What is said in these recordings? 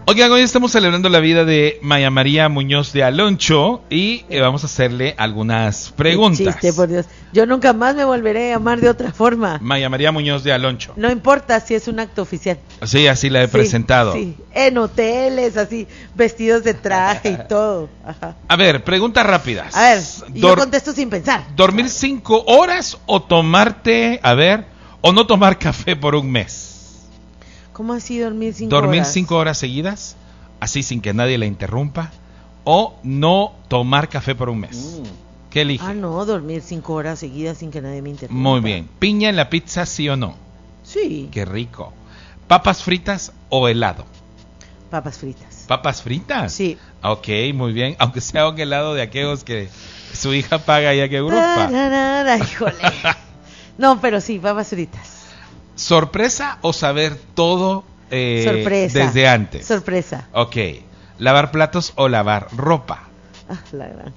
Oigan, hoy estamos celebrando la vida de Maya María Muñoz de Aloncho y vamos a hacerle algunas preguntas. Qué chiste, por Dios. Yo nunca más me volveré a llamar de otra forma. Maya María Muñoz de Aloncho. No importa si es un acto oficial. Sí, así la he presentado. Sí, en hoteles, así, vestidos de traje y todo. Ajá. A ver, preguntas rápidas. A ver, yo contesto sin pensar. ¿Dormir 5 horas o tomarte, o no tomar café por un mes? ¿Cómo así dormir 5 horas? ¿Dormir 5 horas seguidas, así sin que nadie la interrumpa? ¿O no tomar café por un mes? ¿Qué elige? No, dormir 5 horas seguidas sin que nadie me interrumpa. Muy bien. ¿Piña en la pizza, sí o no? Sí. Qué rico. ¿Papas fritas o helado? Papas fritas. ¿Papas fritas? Sí. Ok, muy bien. Aunque sea un helado de aquellos que su hija paga ya que Europa. Híjole. No, pero sí, papas fritas. ¿Sorpresa o saber todo sorpresa. desde antes? Sorpresa. Ok. ¿Lavar platos o lavar ropa? La gran.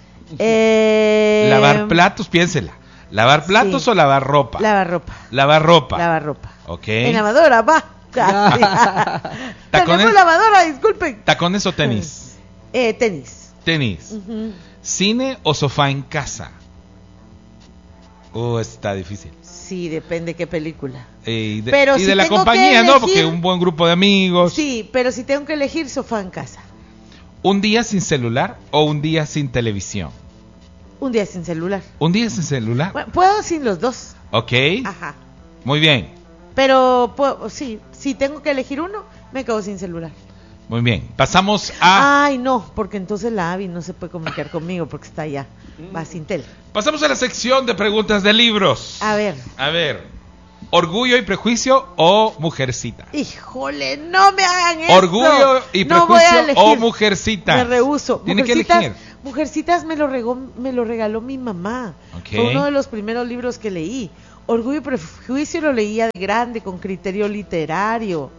Lavar platos, piénsela. ¿Lavar platos o lavar ropa? Lavar ropa. Lavar ropa. Lavar ropa. Ok. En lavadora, va. Tenemos lavadora, disculpen. ¿Tacones o tenis? Tenis. Tenis. ¿Cine o sofá en casa? Está difícil. Sí, depende qué película. Y de pero si la tengo compañía, elegir, ¿no? Porque un buen grupo de amigos. Sí, pero si tengo que elegir, sofá en casa. ¿Un día sin celular o un día sin televisión? Un día sin celular. ¿Un día sin celular? Bueno, puedo sin los dos. Ok. Ajá. Muy bien. Pero sí, si tengo que elegir uno, me quedo sin celular. Muy bien. Pasamos a... Ay, no, porque entonces la Abby no se puede comunicar conmigo porque está allá. Va sin tele. Pasamos a la sección de preguntas de libros. A ver. ¿Orgullo y prejuicio o Mujercita? Híjole, no me hagan eso. ¿Orgullo y prejuicio o Mujercita? Me rehúso. Tiene que elegir. Mujercitas me lo regaló mi mamá. Okay. Fue uno de los primeros libros que leí. Orgullo y prejuicio lo leía de grande, con criterio literario.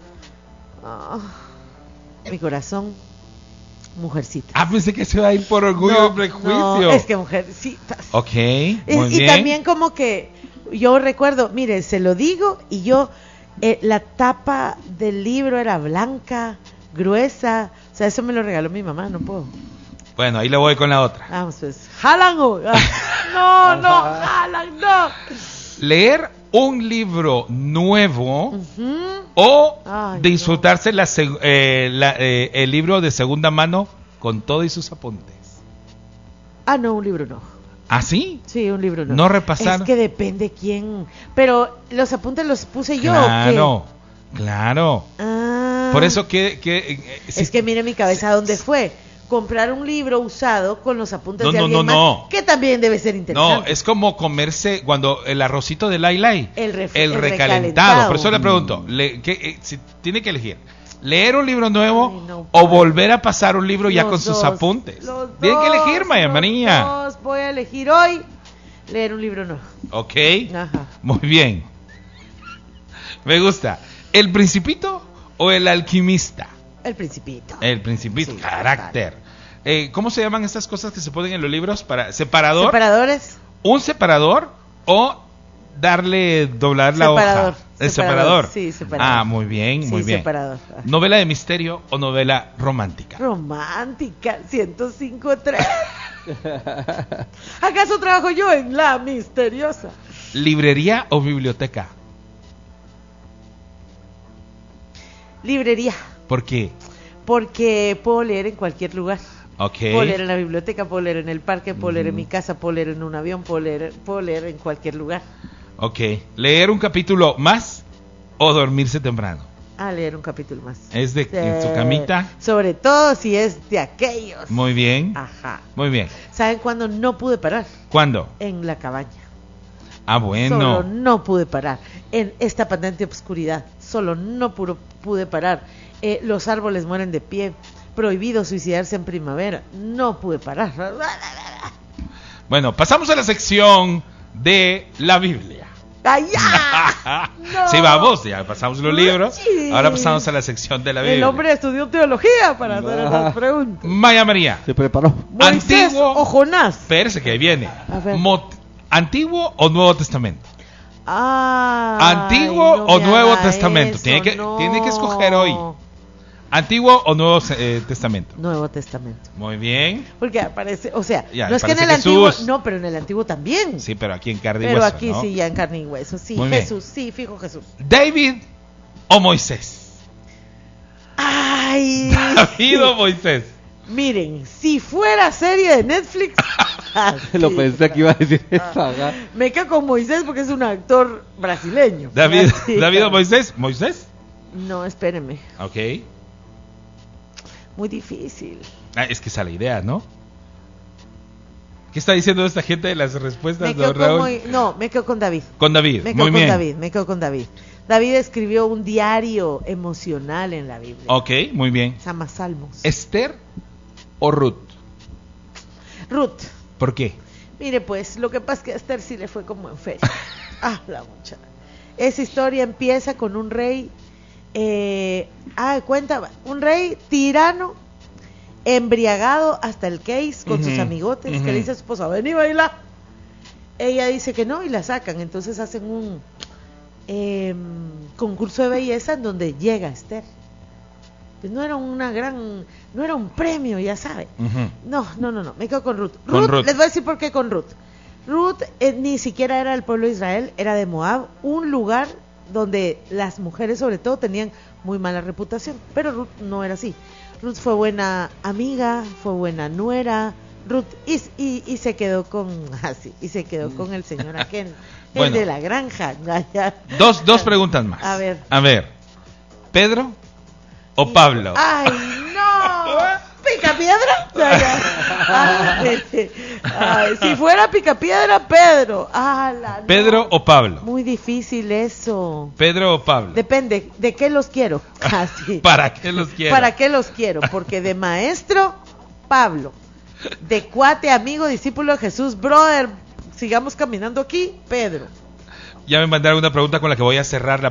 Mi corazón, Mujercitas. Pensé que se iba a ir por Orgullo y Prejuicio. No, es que Mujercitas. Ok, muy bien. Y también como que yo recuerdo, mire, se lo digo, y yo, la tapa del libro era blanca, gruesa, o sea, eso me lo regaló mi mamá, no puedo. Bueno, ahí le voy con la otra. Vamos pues, jalan no, jalan, no. ¿Leer un libro nuevo o disfrutarse el libro de segunda mano con todo y sus apuntes? No, un libro no. ¿Ah, sí? Sí, un libro no. ¿No repasar? Es que depende quién. Pero los apuntes los puse yo. Claro, claro. Por eso es que mire mi cabeza dónde fue. Comprar un libro usado con los apuntes de alguien más, que también debe ser interesante. No, es como comerse cuando el arrocito de Lai, el recalentado. Por eso le pregunto, si tiene que elegir, ¿leer un libro nuevo o volver a pasar un libro ya con sus apuntes? Tiene que elegir, Maya María. Voy a elegir hoy leer un libro nuevo. Ok, Ajá. Muy bien. Me gusta. ¿El Principito o el Alquimista? El Principito. El Principito, Sí, carácter. ¿Cómo se llaman estas cosas que se ponen en los libros? ¿Separador? ¿Separadores? ¿Un separador o doblar la hoja? ¿El separador? Sí, separador. Muy bien, muy bien. Separador. ¿Novela de misterio o novela romántica? Romántica, 105.3. ¿Acaso trabajo yo en La Misteriosa? ¿Librería o biblioteca? Librería. ¿Por qué? Porque puedo leer en cualquier lugar. Okay. Puedo leer en la biblioteca, puedo leer en el parque, puedo leer en mi casa, puedo leer en un avión, puedo leer en cualquier lugar. Ok. ¿Leer un capítulo más o dormirse temprano? Leer un capítulo más. ¿Es en su camita? Sobre todo si es de aquellos. Muy bien. Ajá. Muy bien. ¿Saben cuándo no pude parar? ¿Cuándo? En la cabaña. Bueno. Solo no pude parar. En esta patente obscuridad. Solo no pude parar. Los árboles mueren de pie. Prohibido suicidarse en primavera. No pude parar. Bueno, pasamos a la sección de la Biblia. ¡Ya! No. Sí, vamos, ya pasamos los libros. Sí. Ahora pasamos a la sección de la Biblia. El hombre estudió teología para hacer esas preguntas. Maya María. Se preparó. Moisés ¿Antiguo o Jonás? Espérese que ahí viene. A ver. ¿Antiguo o Nuevo Testamento? Ay, ¿Antiguo no o me Nuevo haga Testamento? eso, Tiene que escoger hoy. ¿Antiguo o Nuevo Testamento? Nuevo Testamento. Muy bien. Porque aparece, o sea, Ya, no es que en el aparece Antiguo, Jesús. no, pero en el Antiguo también. Sí, pero aquí en carne y Pero hueso, aquí ¿no? sí, ya en carne y hueso. Sí, Muy bien. Jesús, sí, fijo Jesús. ¿David o Moisés? Ay. ¿David o Moisés? Miren, si fuera serie de Netflix, Lo pensé que iba a decir esa. ¿verdad? me quedo con Moisés porque es un actor brasileño. ¿David, Así, ¿David o Moisés? ¿Moisés? No, espérenme. Ok. Muy difícil. Ah, es que esa es la idea, ¿no? ¿Qué está diciendo esta gente de las respuestas, Me quedo don con Raúl? no, me quedo con David. Con David, Me quedo muy con bien. David, me quedo con David. David escribió un diario emocional en la Biblia. Ok, muy bien. Se llama Salmos. ¿Esther o Ruth? Ruth. ¿Por qué? Mire, pues, lo que pasa es que a Esther sí le fue como en feria. La muchacha. Esa historia empieza con un rey, cuenta, un rey tirano, embriagado hasta el case con sus amigotes, que le dice a su esposa, ven y baila. Ella dice que no y la sacan, entonces hacen un concurso de belleza en donde llega Esther. Pues no era no era un premio, ya sabe. No, me quedo con Ruth. Ruth. Les voy a decir por qué con Ruth. Ruth ni siquiera era del pueblo de Israel, era de Moab, un lugar donde las mujeres sobre todo tenían muy mala reputación, pero Ruth no era así. Ruth fue buena amiga, fue buena nuera, Ruth y se quedó con y se quedó con el señor aquel, Bueno. el de la granja. Dos preguntas más. A ver. ¿Pedro o Pablo? ¡Ay, no! ¿Picapiedra? Si fuera Picapiedra, Pedro. No. ¿Pedro o Pablo? Muy difícil eso. ¿Pedro o Pablo? Depende, ¿de qué los quiero? Así. ¿Para qué los quiero? ¿Para qué los quiero? Porque de maestro, Pablo. De cuate, amigo, discípulo de Jesús, brother, sigamos caminando aquí, Pedro. Ya me mandaron una pregunta con la que voy a cerrar la